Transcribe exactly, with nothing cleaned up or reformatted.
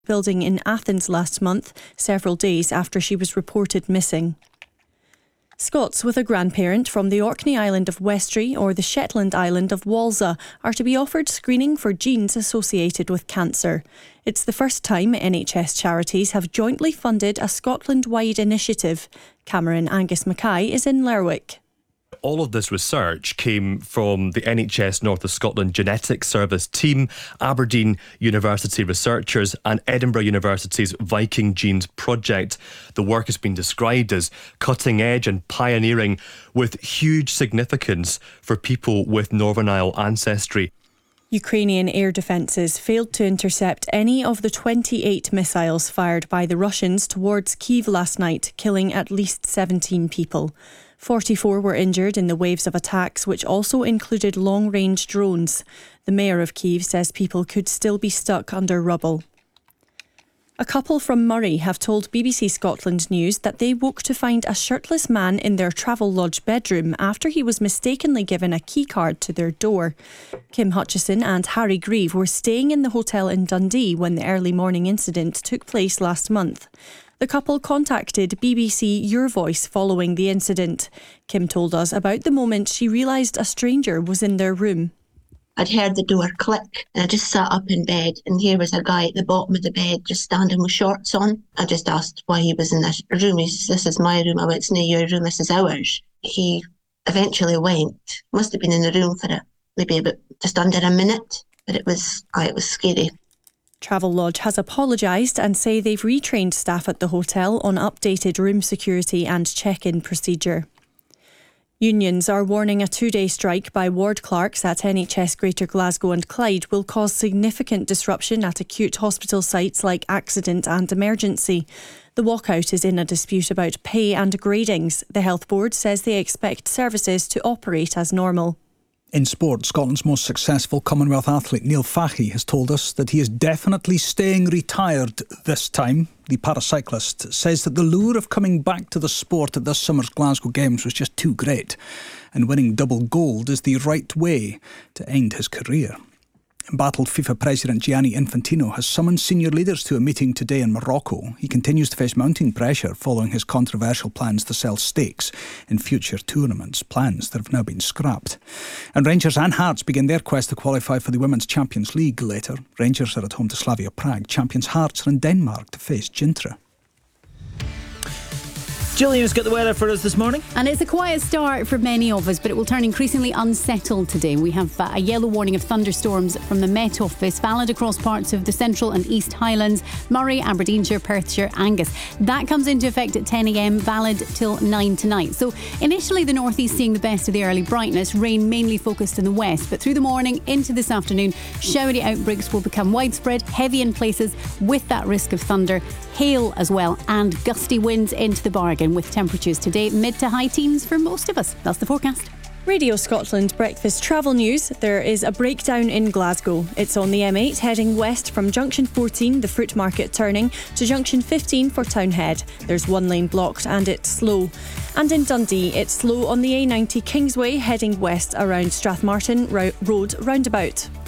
building in Athens last month, several days after she was reported missing. Scots with a grandparent from the Orkney Island of Westray or the Shetland Island of Walsa are to be offered screening for genes associated with cancer. It's the first time N H S charities have jointly funded a Scotland-wide initiative. Cameron Angus Mackay is in Lerwick. All of this research came from the N H S North of Scotland Genetics Service team, Aberdeen University researchers and Edinburgh University's Viking Genes project. The work has been described as cutting edge and pioneering, with huge significance for people with Northern Isle ancestry. Ukrainian air defences failed to intercept any of the twenty-eight missiles fired by the Russians towards Kyiv last night, killing at least seventeen people. forty-four were injured in the waves of attacks, which also included long-range drones. The mayor of Kyiv says people could still be stuck under rubble. A couple from Murray have told B B C Scotland News that they woke to find a shirtless man in their Travelodge bedroom after he was mistakenly given a keycard to their door. Kim Hutchison and Harry Grieve were staying in the hotel in Dundee when the early morning incident took place last month. The couple contacted B B C Your Voice following the incident. Kim told us about the moment she realised a stranger was in their room. I'd heard the door click and I just sat up in bed, and here was a guy at the bottom of the bed just standing with shorts on. I just asked why he was in this room. He says, "This is my room." I went, "It's not your room, this is ours." He eventually went. Must have been in the room for a, maybe about just under a minute, but it was, oh, it was scary. Travelodge has apologised and say they've retrained staff at the hotel on updated room security and check-in procedure. Unions are warning a two-day strike by ward clerks at N H S Greater Glasgow and Clyde will cause significant disruption at acute hospital sites like accident and emergency. The walkout is in a dispute about pay and gradings. The Health Board says they expect services to operate as normal. In sport, Scotland's most successful Commonwealth athlete Neil Fahey has told us that he is definitely staying retired this time. The paracyclist says that the lure of coming back to the sport at this summer's Glasgow Games was just too great, and winning double gold is the right way to end his career. Embattled FIFA President Gianni Infantino has summoned senior leaders to a meeting today in Morocco. He continues to face mounting pressure following his controversial plans to sell stakes in future tournaments, plans that have now been scrapped. And Rangers and Hearts begin their quest to qualify for the Women's Champions League later. Rangers are at home to Slavia Prague. Champions Hearts are in Denmark to face Gintra. Gillian's got the weather for us this morning. And it's a quiet start for many of us, but it will turn increasingly unsettled today. We have uh, a yellow warning of thunderstorms from the Met Office, valid across parts of the Central and East Highlands, Murray, Aberdeenshire, Perthshire, Angus. That comes into effect at ten a m, valid till nine tonight. So initially the North East seeing the best of the early brightness, rain mainly focused in the west, but through the morning into this afternoon, showery outbreaks will become widespread, heavy in places with that risk of thunder, hail as well, and gusty winds into the bargain, with temperatures today mid to high teens for most of us. That's the forecast. Radio Scotland Breakfast Travel News. There is a breakdown in Glasgow. It's on the M eight heading west from Junction fourteen, the Fruit Market turning, to Junction fifteen for Townhead. There's one lane blocked and it's slow. And in Dundee, it's slow on the A ninety Kingsway heading west around Strathmartin Ro- Road roundabout.